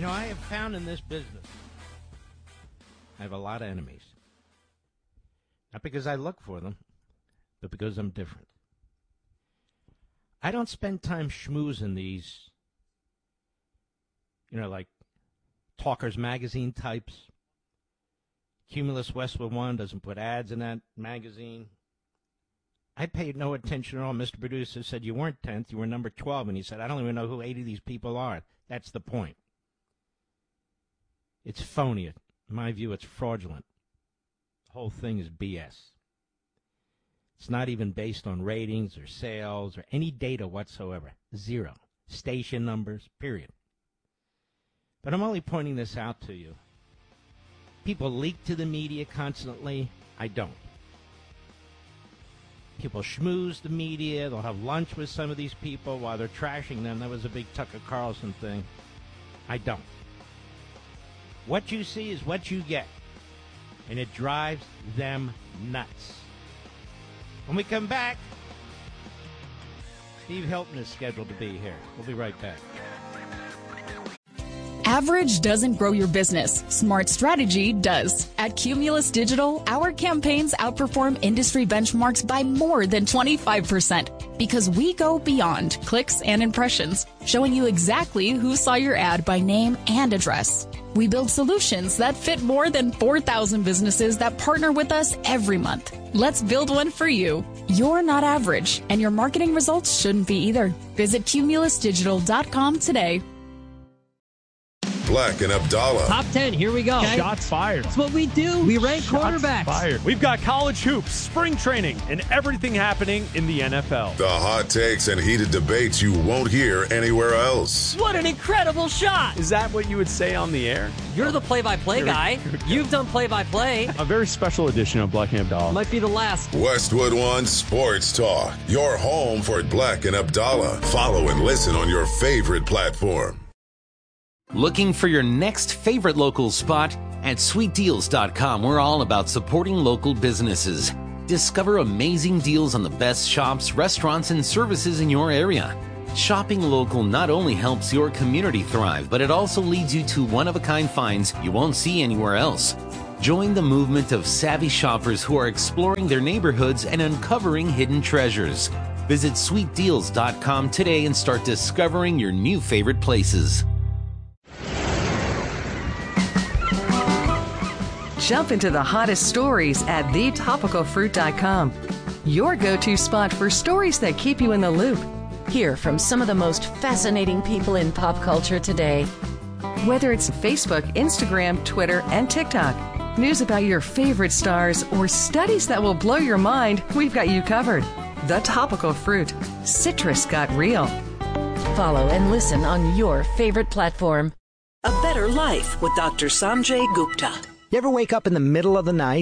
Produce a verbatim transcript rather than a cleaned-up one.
You know, I have found in this business, I have a lot of enemies. Not because I look for them, but because I'm different. I don't spend time schmoozing these, you know, like Talkers Magazine types. Cumulus Westwood One doesn't put ads in that magazine. I paid no attention at all. Mister Producer said, you weren't tenth, you were number twelve. And he said, I don't even know who eighty of these people are. That's the point. It's phony. In my view, it's fraudulent. The whole thing is B S. It's not even based on ratings or sales or any data whatsoever. Zero. Station numbers, period. But I'm only pointing this out to you. People leak to the media constantly. I don't. People schmooze the media. They'll have lunch with some of these people while they're trashing them. That was a big Tucker Carlson thing. I don't. What you see is what you get. And it drives them nuts. When we come back, Steve Hilton is scheduled to be here. We'll be right back. Average doesn't grow your business. Smart strategy does. At Cumulus Digital, our campaigns outperform industry benchmarks by more than twenty-five percent because we go beyond clicks and impressions, showing you exactly who saw your ad by name and address. We build solutions that fit more than four thousand businesses that partner with us every month. Let's build one for you. You're not average, and your marketing results shouldn't be either. Visit cumulus digital dot com today. Black and Abdallah. Top ten, here we go. Okay. Shots fired. That's what we do. We rank Shots quarterbacks. Fired. We've got college hoops, spring training, and everything happening in the N F L. The hot takes and heated debates you won't hear anywhere else. What an incredible shot. Is that what you would say on the air? You're the play-by-play guy. You've done play-by-play. A very special edition of Black and Abdallah. Might be the last. Westwood One Sports Talk. Your home for Black and Abdallah. Follow and listen on your favorite platform. Looking for your next favorite local spot? At sweet deals dot com, we're all about supporting local businesses. Discover amazing deals on the best shops, restaurants, and services in your area. Shopping local not only helps your community thrive, but it also leads you to one-of-a-kind finds you won't see anywhere else. Join the movement of savvy shoppers who are exploring their neighborhoods and uncovering hidden treasures. Visit sweet deals dot com today and start discovering your new favorite places. Jump into the hottest stories at the topical fruit dot com. Your go-to spot for stories that keep you in the loop. Hear from some of the most fascinating people in pop culture today. Whether it's Facebook, Instagram, Twitter, and TikTok, news about your favorite stars, or studies that will blow your mind, we've got you covered. The Topical Fruit. Citrus got real. Follow and listen on your favorite platform. A Better Life with Doctor Sanjay Gupta. You ever wake up in the middle of the night